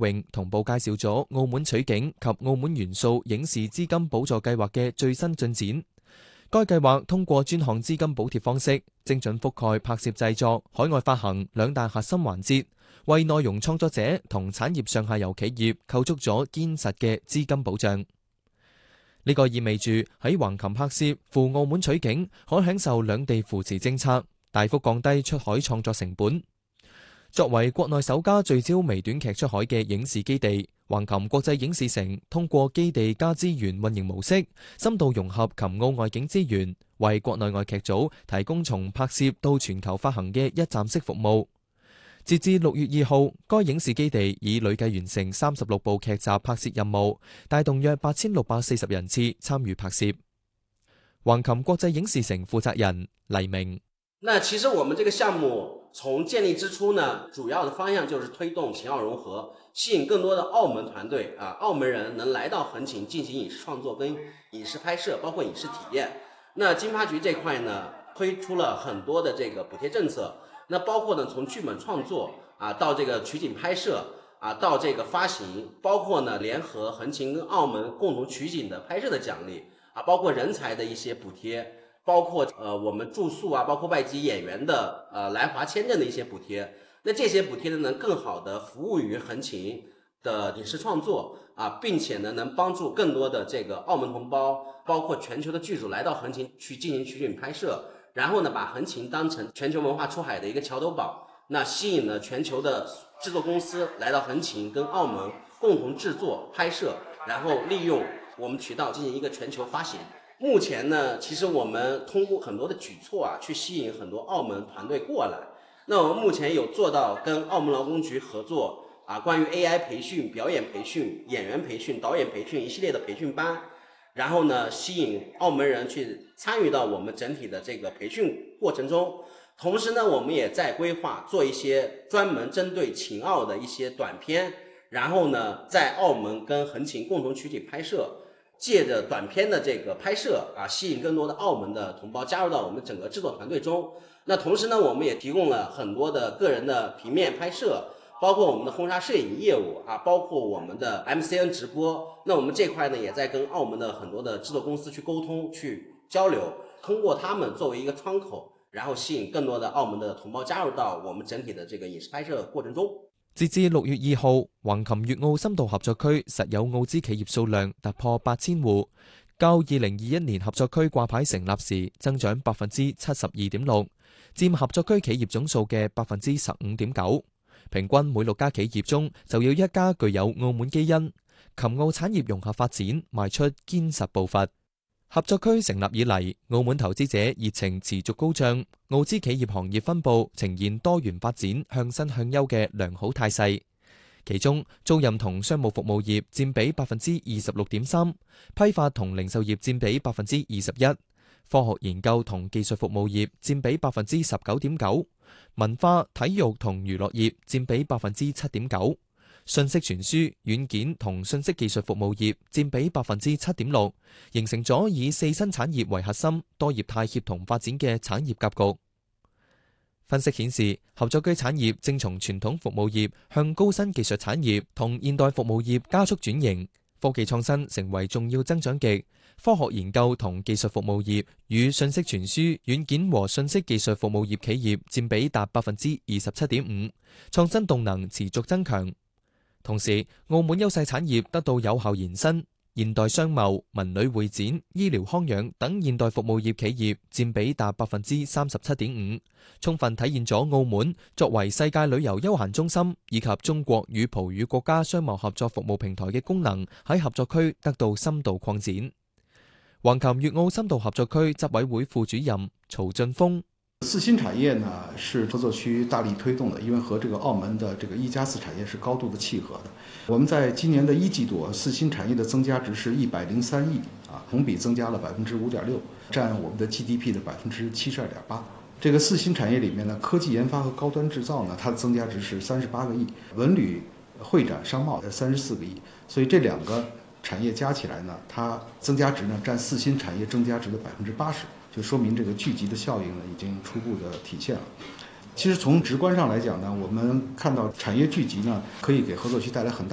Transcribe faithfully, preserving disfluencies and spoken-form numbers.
穎同步介紹咗澳門取景及澳門元素影視資金補助計劃嘅最新進展。該計劃通過專項資金補貼方式，精準覆蓋拍攝製作、海外發行兩大核心環節，為內容創作者同產業上下游企業構築咗堅實嘅資金保障。呢個意味住喺橫琴拍攝赴澳門取景，可享受兩地扶持政策，大幅降低出海創作成本。作為國內首家聚焦微短劇出海嘅影視基地，橫琴國際影視城通過基地加資源運營模式，深度融合琴澳外景資源，為國內外劇組提供從拍攝到全球發行嘅一站式服務。截至六月二號，該影視基地已累計完成三十六部劇集拍攝任務，帶動約八千六百四十人次參與拍攝。橫琴國際影視城負責人黎明： 那其實我們這個項目從建立之初呢，主要的方向就是推動秦澳融合，吸引更多的澳門團隊啊，澳門人能來到橫琴進行影視創作跟影視拍攝，包括影視體驗。那經發局這塊呢，推出了很多的這個補貼政策。那包括呢，從劇本創作啊，到這個取景拍攝啊，到這個發行，包括呢聯合橫琴跟澳門共同取景的拍攝的獎勵啊，包括人才的一些補貼，包括呃我們住宿啊，包括外籍演員的呃來華簽證的一些補貼。那這些補貼呢，能更好的服務於橫琴的影視創作啊，並且呢能幫助更多的這個澳門同胞，包括全球的劇組來到橫琴去進行取景拍攝。然後呢，把橫琴當成全球文化出海的一個橋頭堡，那吸引了全球的製作公司來到橫琴，跟澳門共同製作拍攝，然後利用我們渠道進行一個全球發行。目前呢，其實我們通過很多的舉措啊，去吸引很多澳門團隊過來。那我們目前有做到跟澳門勞工局合作啊，關於 A I 培訓、表演培訓、演員培訓、導演培訓一系列的培訓班。然後呢，吸引澳門人去參與到我們整體的這個培訓過程中。同時呢，我們也在規劃做一些專門針對秦澳的一些短片，然後呢，在澳門跟橫琴共同取景拍攝，借着短片的這個拍攝啊，吸引更多的澳門的同胞加入到我們整個製作團隊中。那同時呢，我們也提供了很多的個人的平面拍攝，包括我們的婚紗攝影業務啊，包括我們的 M C N 直播。那我們這塊呢，也在跟澳門的很多的製作公司去溝通、去交流，通過他們作為一個窗口，然後吸引更多的澳門的同胞加入到我們整體的這個影視拍攝過程中。 截至六月二號，橫琴粵澳深度合作區實有澳資企業數量突破八千戶，較二零二一年合作區掛牌成立時增長百分之七十二點六，佔合作區企業總數嘅百分之十五點九。平均每六家企業中就有一家具有澳門基因。琴澳產業融合發展邁出堅實步伐。合作區成立以嚟，澳門投資者熱情持續高漲，澳資企業行業分佈呈現多元發展、向新向優嘅良好態勢。其中，租賃同商務服務業佔比百分之二十六點三，批發同零售業佔比百分之二十一，科學研究同技術服務業佔比百分之十九點九，文化、體育同娛樂業佔比百分之七點九。信息傳輸、軟件同信息技術服務業佔比百分之七點六，形成咗以四新產業為核心、多業態協同發展嘅產業格局。分析顯示，合作區產業正從傳統服務業向高新技術產業同現代服務業加速轉型，科技創新成為重要增長極。科學研究同技術服務業與信息傳輸、軟件和信息技術服務業企業佔比達百分之二十七點五，創新動能持續增強。同時，澳門優勢產業得到有效延伸，現代商貿、文旅會展、醫療康養等現代服務業企業佔比達百分之三十七點五，充分體現咗澳門作為世界旅遊休閒中心以及中國與葡語國家商貿合作服務平台嘅功能喺合作區得到深度擴展。橫琴粵澳深度合作區執委會副主任曹俊峰： 四新產業呢是合作區大力推動的，因為和這個澳門的這個一加四產業是高度的契合的。我們在今年的一季度，四新產業的增加值是一百零三億啊，同比增加了百分之五點六，佔我們的 G D P 的百分之七十二點八。這個四新產業裏面呢，科技研發和高端製造呢，它的增加值是三十八個億，文旅會展商貿三十四個億，所以這兩個產業加起來呢，它增加值呢佔四新產業增加值的百分之八十。就說明這個聚集的效應呢，已經初步的體現了。其實從直觀上來講呢，我們看到產業聚集呢，可以給合作區帶來很大